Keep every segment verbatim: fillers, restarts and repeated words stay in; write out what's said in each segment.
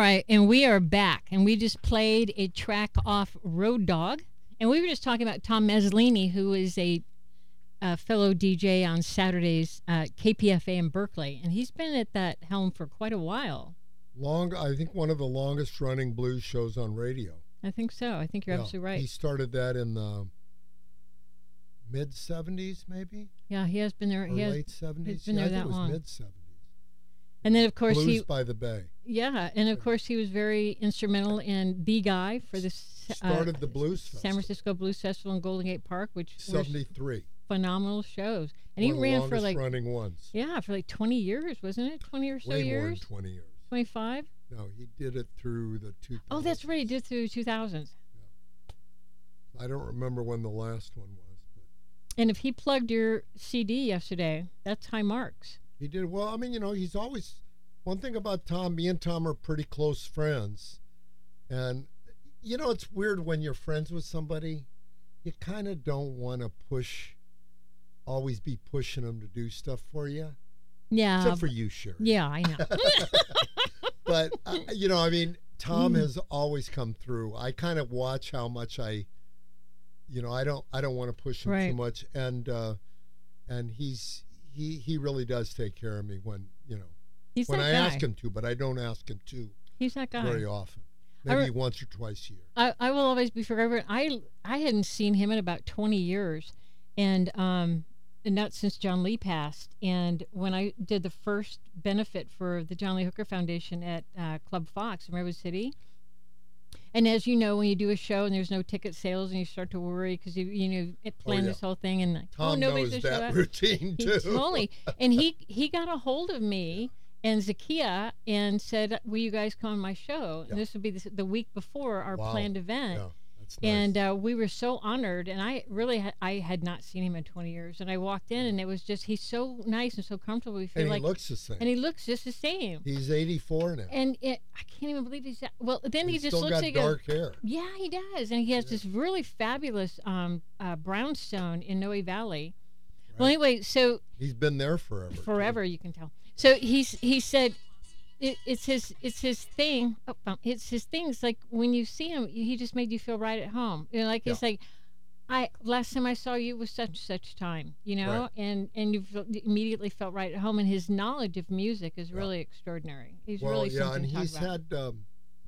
right, and we are back, and we just played a track off Road Dog, and we were just talking about Tom Mazzolini, who is a, a fellow D J on Saturdays at K P F A in Berkeley, and he's been at that helm for quite a while. Long, I think one of the longest running blues shows on radio. I think so. I think you're yeah, absolutely right. He started that in the mid seventies, maybe. Yeah, he has been there. Or he has, late seventies. He's been yeah, there I think that it was long. Mid seventies. And then, of course, Blues he by the Bay. Yeah, and of course, he was very instrumental in the guy for this. Uh, Started the Blues Festival. San Francisco Blues Festival in Golden Gate Park, which seventy-three. were phenomenal shows. And One he ran for like running ones. Yeah, for like twenty years, wasn't it? twenty or so Way years. More than twenty years. twenty-five. No, he did it through the two thousands. Oh, that's right. He did through two thousands. Yeah. I don't remember when the last one was. But and if he plugged your C D yesterday, that's high marks. He did. Well, I mean, you know, he's always... One thing about Tom, me and Tom are pretty close friends. And, you know, it's weird when you're friends with somebody, you kind of don't want to push, always be pushing them to do stuff for you. Yeah. Except for you, Sherry. Yeah, I know. But, uh, you know, I mean, Tom has always come through. I kind of watch how much I, you know, I don't I don't want to push him right. too much. And, uh, and he's, he, he really does take care of me when, you know, He's when that I guy. ask him to, but I don't ask him to. He's that guy. Very often. Maybe re- once or twice a year. I, I will always be forever. I I hadn't seen him in about twenty years, and um, and not since John Lee passed. And when I did the first benefit for the John Lee Hooker Foundation at uh, Club Fox in Redwood City, and as you know, when you do a show and there's no ticket sales, and you start to worry because you you know it planned oh, yeah. this whole thing, and like, Tom oh nobody's knows gonna show that up. routine He too. totally, and he he got a hold of me and Zakia and said, will you guys come on my show? Yeah. And this would be the, the week before our Wow. planned event. Yeah, that's nice. And uh, we were so honored. And I really, ha- I had not seen him in twenty years. And I walked in and it was just, he's so nice and so comfortable. We feel and he like, looks the same. and he looks just the same. He's eighty-four now. And it, I can't even believe he's, well, then He's he just still looks got like dark a, hair. Yeah, he does. And he has Yeah. this really fabulous um, uh, brownstone in Noe Valley. Right. Well, anyway, so He's been there forever. forever, you can tell. So he's he said, it, it's his it's his thing. Oh, um, it's his thing. It's like when you see him, he just made you feel right at home. You know, like Yeah. it's like, I last time I saw you was such such time. You know, Right. and and you felt- immediately felt right at home. And his knowledge of music is Yeah. really extraordinary. He's Well, really yeah, something and to talk he's about. had um,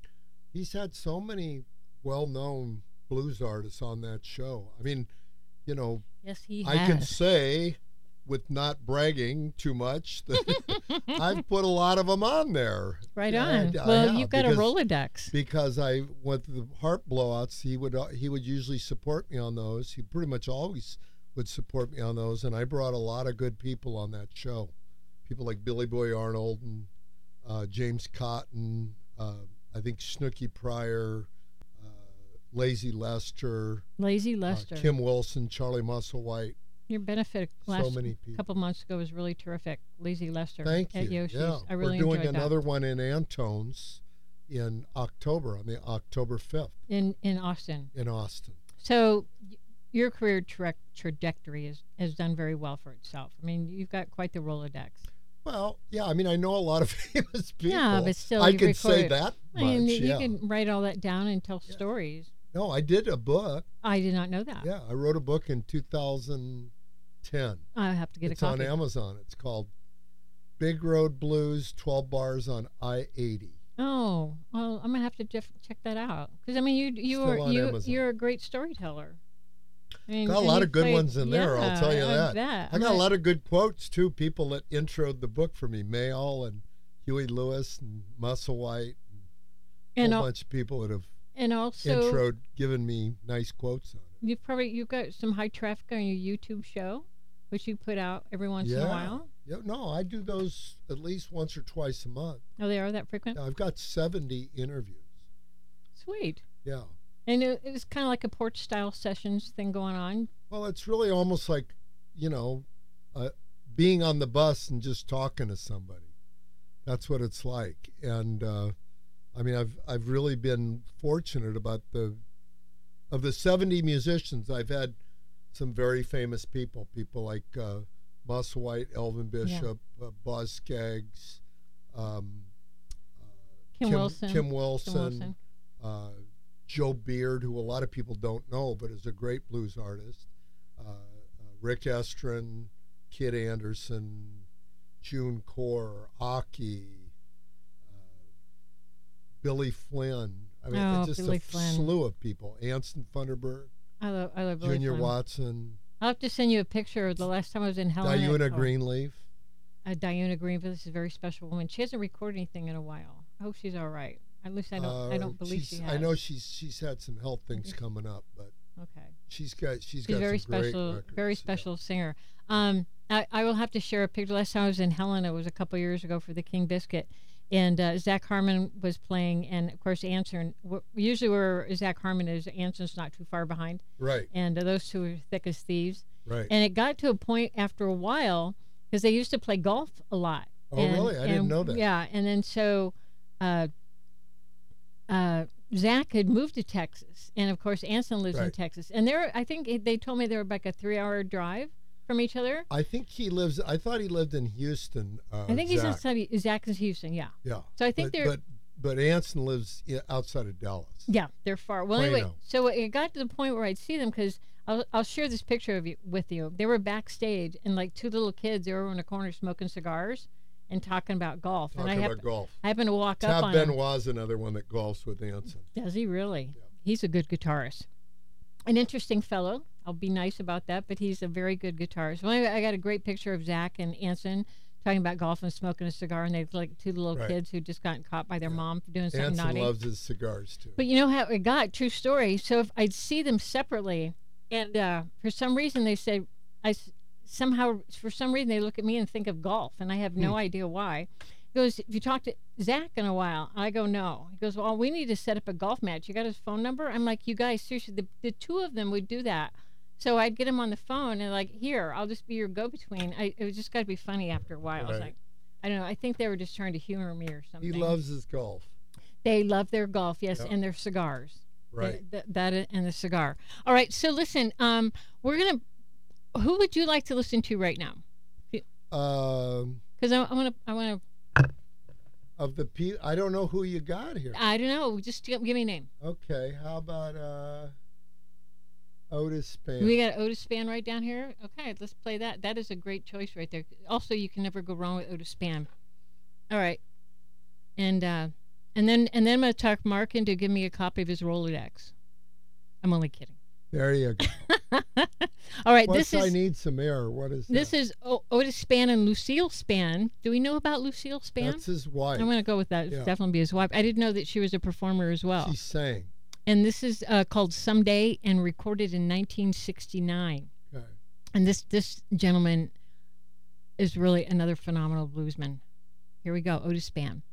he's had so many well-known blues artists on that show. I mean, you know, Yes, he I has. can say, with not bragging too much, that I've put a lot of them on there. Right Yeah, I- on. I well, have, you've got because- a Rolodex. Because I with the heart blowouts, he would uh, he would usually support me on those. He pretty much always would support me on those, and I brought a lot of good people on that show. People like Billy Boy Arnold and uh, James Cotton. Uh, I think Snooky Pryor, uh, Lazy Lester, Lazy uh, Lester. Kim Wilson, Charlie Musselwhite. Your benefit So last many people. couple months ago was really terrific. Lazy Lester Thank at you. Yoshi's. Yeah, I really we're doing enjoyed another one in Antone's in October, on the October fifth that in in Austin. in Austin. So y- your career tra- trajectory is, has done very well for itself. I mean, you've got quite the Rolodex. Well, yeah, I mean, I know a lot of famous people. Yeah, but still, I you can say record- that I much. mean, you yeah. can write all that down and tell Yeah. stories. No, I did a book. I did not know that. Yeah, I wrote a book in two thousand ten. I have to get It's a on copy. Amazon. It's called Big Road Blues, twelve Bars on I eighty. Oh, well, I'm gonna have to jef- check that out because I mean, you you Still are on you Amazon. you're a great storyteller. I mean, Got a and lot you of good played- ones in there, I'll yeah, tell you I that. bet. I I'm got a gonna- lot of good quotes, too. People that introed the book for me. Mayall and Huey Lewis and Musselwhite. And and a whole al- bunch of people that have and also introed, given me nice quotes on it. you've probably you've got some high traffic on your YouTube show, which you put out every once in a while. Yeah, no, I do those at least once or twice a month. Oh, they are that frequent. I've got seventy interviews. Sweet. Yeah. And it, it's kind of like a porch style sessions thing going on. Well, it's really almost like, you know, uh, being on the bus and just talking to somebody. That's what it's like. And uh, I mean, I've I've really been fortunate about the of the seventy musicians. I've had some very famous people, people like uh, Musselwhite, Elvin Bishop, uh, Boz Scaggs, um, uh, Kim, Wilson. Kim Wilson. Kim Wilson. Uh, Joe Beard, who a lot of people don't know, but is a great blues artist. Uh, uh, Rick Estrin, Kid Anderson, June Core, Aki, uh, Billy Flynn. I mean, Oh, just Billy a Flynn. slew of people. Anson Funderburg, I love, I love Billy Junior Flynn. Watson, I'll have to send you a picture of the last time I was in Helena. Diana Oh, Greenleaf. uh, Diana Greenleaf. This is a very special woman. She hasn't recorded anything in a while. I hope she's all right. At least I don't. I Uh, don't believe she's- she has. I know she's she's had some health things Okay. coming up, but Okay. she's got she's She's got a very some great special, records, very yeah. special singer. Um, I, I will have to share a picture. Last time I was in Helena was a couple years ago for the King Biscuit, and uh, Zach Harmon was playing, and of course Anson. wh- Usually where Zach Harmon is, Anson's not too far behind, Right, and uh, those two are thick as thieves. right. And it got to a point after a while because they used to play golf a lot. Oh, And- really? I didn't and- know that. Yeah, and then so. Uh, uh, Zach had moved to Texas, and of course Anson lives in Right. Texas, and they're I think it- they told me they were like a three-hour drive from each other. I think he lives. I thought he lived in Houston. Uh, I think he's Zach. inside Zach is Houston, yeah. Yeah. So I think but, they're But but Anson lives i- outside of Dallas. yeah they're far. Well, anyway, Plano. so it got to the point where I'd see them because I'll I'll share this picture of you with you. They were backstage, and like two little kids, they were in a corner smoking cigars and talking about golf. Talking and I about hap- golf. I happened to walk up Tab on them. Benoit's another one that golfs with Anson. Does he really? Yeah. He's a good guitarist. An interesting fellow. I'll be nice about that, but he's a very good guitarist. Well, anyway, I got a great picture of Zach and Anson talking about golf and smoking a cigar, and they're like two little Right. kids who just gotten caught by their Yeah. mom for doing something Anson naughty. loves his cigars too. But you know how it got? True story. So if I'd see them separately, and uh, for some reason they say, I s- somehow for some reason they look at me and think of golf, and I have no Hmm. idea why. He goes, "If you talk to Zach in a while," I go, "No." He goes, "Well, we need to set up a golf match. You got his phone number?" I'm like, "You guys, seriously, the, the two of them would do that." So I'd get him on the phone and like, "Here, I'll just be your go-between." I, it was just got to be funny after a while. I was Right. like, I don't know. I think they were just trying to humor me or something. He loves his golf. They love their golf, yes, Yep. and their cigars. Right. Th- th- that and the cigar. All right. So listen, um, we're gonna. Who would you like to listen to right now? Um, Because I want to. I want to. of the pe- I don't know who you got here. I don't know. Just give, give me a name. Okay, how about uh, Otis Spann? We got Otis Spann right down here. Okay, let's play that. That is a great choice right there. Also, you can never go wrong with Otis Spann. All right, and uh, and then and then I'm gonna talk Mark into give me a copy of his Rolodex. I'm only kidding. There you go. All right, What's this I is need some air. What is this that? is o- Otis Spann and Lucille Spann. Do we know about Lucille Spann? That's his wife. I'm gonna go with that. It's Yeah. definitely be his wife. I didn't know that she was a performer as well. She sang. And this is uh, called Someday and recorded in nineteen sixty-nine. Okay. And this this gentleman is really another phenomenal bluesman. Here we go, Otis Spann.